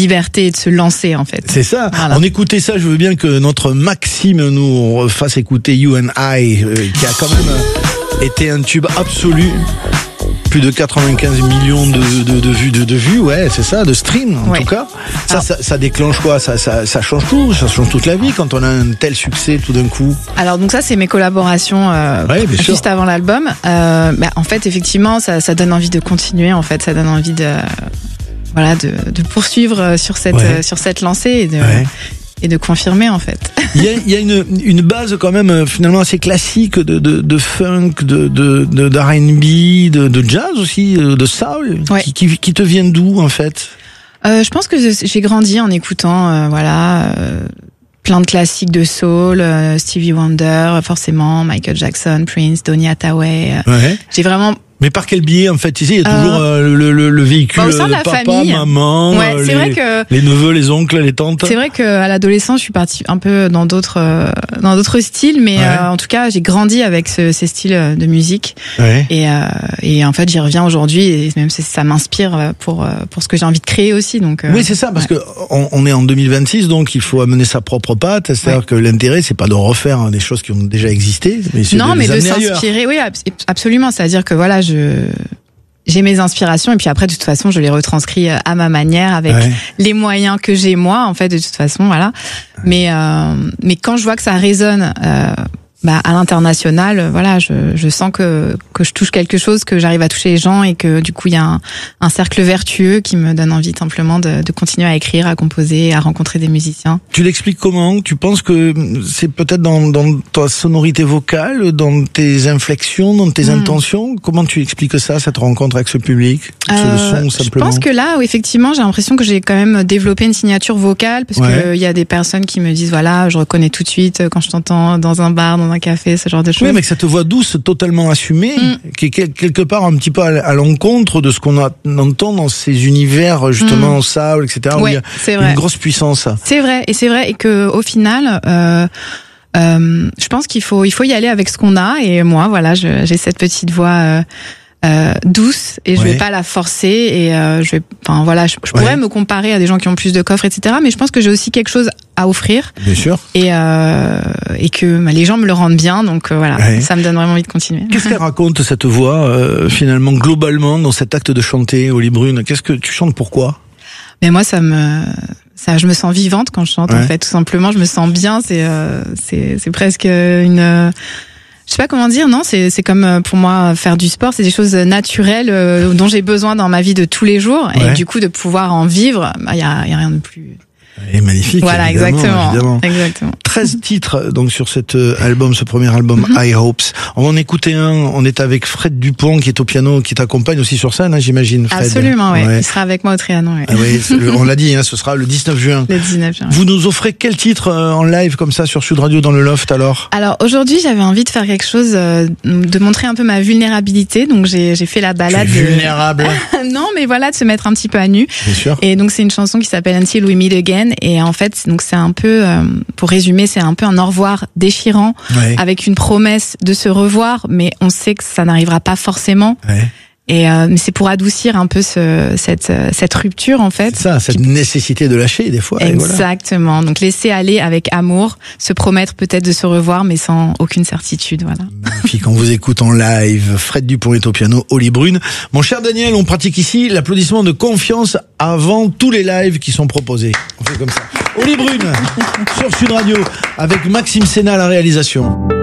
liberté et de se lancer en fait. C'est ça. Voilà. On écoutait ça, je veux bien que notre Maxime nous fasse écouter You and I, qui a quand même été un tube absolu. Plus de 95 millions de vues, ouais, c'est ça, de streams en tout cas. Ça déclenche quoi? Ça change tout, ça change toute la vie quand on a un tel succès tout d'un coup. Alors donc ça c'est mes collaborations juste avant l'album. En fait effectivement ça donne envie de continuer, en fait ça donne envie de poursuivre sur cette lancée et de confirmer en fait. Il y a une base quand même finalement assez classique de funk, de R&B, de jazz aussi, de soul, qui te viennent d'où en fait? Je pense que j'ai grandi en écoutant plein de classiques de soul, Stevie Wonder forcément, Michael Jackson, Prince, Donny Hathaway. J'ai vraiment. Mais par quel biais en fait? Tu sais, il y a toujours le véhicule, au sein de la papa, famille. maman, c'est vrai que les neveux, les oncles, les tantes. C'est vrai qu'à l'adolescence, je suis partie un peu dans d'autres styles, mais en tout cas, j'ai grandi avec ces styles de musique. Et en fait, j'y reviens aujourd'hui, et même ça m'inspire pour ce que j'ai envie de créer aussi. Donc. Oui, c'est ça, parce que on est en 2026, donc il faut amener sa propre patte. C'est-à-dire que l'intérêt, c'est pas de refaire des choses qui ont déjà existé, mais c'est de s'inspirer. Oui, absolument. C'est-à-dire que voilà. J'ai mes inspirations et puis après de toute façon je les retranscris à ma manière avec les moyens que j'ai moi en fait de toute façon voilà. Mais quand je vois que ça résonne à l'international, voilà, je sens que je touche quelque chose, que j'arrive à toucher les gens et que du coup il y a un cercle vertueux qui me donne envie simplement de continuer à écrire, à composer, à rencontrer des musiciens. Tu l'expliques comment? Tu penses que c'est peut-être dans ta sonorité vocale, dans tes inflexions, dans tes intentions? Comment tu expliques ça, cette rencontre avec ce public, le son simplement? Je pense que là, effectivement, j'ai l'impression que j'ai quand même développé une signature vocale parce que il y a des personnes qui me disent voilà, je reconnais tout de suite quand je t'entends dans un bar, dans un café, ce genre de choses. Oui, mais que cette voix douce, totalement assumée, qui est quelque part un petit peu à l'encontre de ce qu'on entend dans ces univers, justement, soul, etc., où il y a une grosse puissance. C'est vrai, et que, au final, je pense qu'il faut y aller avec ce qu'on a, et moi, voilà, j'ai cette petite voix, douce, et je vais pas la forcer, et je pourrais me comparer à des gens qui ont plus de coffres, etc., mais je pense que j'ai aussi quelque chose à offrir. Bien sûr. Et que les gens me le rendent bien, donc voilà, ça me donne vraiment envie de continuer. Qu'est-ce qu'elle raconte, cette voix, finalement, globalement, dans cet acte de chanter, Oli Brune? Qu'est-ce que tu chantes, pourquoi? Mais moi, je me sens vivante quand je chante, en fait, tout simplement, je me sens bien, c'est presque une... Je sais pas comment dire, non, c'est comme pour moi faire du sport, c'est des choses naturelles dont j'ai besoin dans ma vie de tous les jours, et du coup de pouvoir en vivre, y a rien de plus... Et magnifique. Voilà, exactement. 13 titres, donc, sur cet album, ce premier album, High Hopes. On va en écouter un. On est avec Fred Dupont, qui est au piano, qui t'accompagne aussi sur scène, j'imagine, Fred. Absolument, oui. Il sera avec moi au Trianon, on l'a dit, ce sera le 19 juin. Le 19 juin. Vous nous offrez quel titre en live, comme ça, sur Sud Radio, dans le Loft, alors? Alors, aujourd'hui, j'avais envie de faire quelque chose, de montrer un peu ma vulnérabilité. Donc, j'ai fait la balade. Vulnérable. Non, mais voilà, de se mettre un petit peu à nu. Bien sûr. Et donc, c'est une chanson qui s'appelle Until We Meet Again. Et en fait, donc c'est un peu, pour résumer, c'est un peu un au revoir déchirant, avec une promesse de se revoir, mais on sait que ça n'arrivera pas forcément. Et mais c'est pour adoucir un peu cette rupture, en fait. C'est ça, cette nécessité de lâcher des fois. Exactement. Donc laisser aller avec amour, se promettre peut-être de se revoir, mais sans aucune certitude. Voilà. Magnifique. On vous écoute en live. Fred Dupont est au piano, Oli Brune. Mon cher Daniel, on pratique ici l'applaudissement de confiance avant tous les lives qui sont proposés. On fait comme ça. Oli Brune sur Sud Radio avec Maxime Sénat à la réalisation.